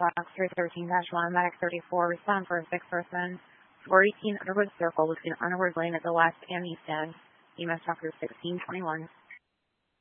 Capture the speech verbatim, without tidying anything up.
Fox three thirteen dash one, Medic thirty-four, respond for a sick person. four eighteen Underwood Circle between Underwood Lane at the west and east end. E M S Doctor sixteen twenty-one.